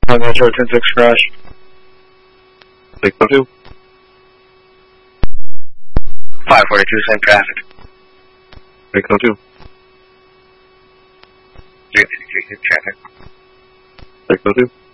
Metro 10-6 crash. Lake 2. 542, same traffic. Lake 2. 353, traffic. Lake 2.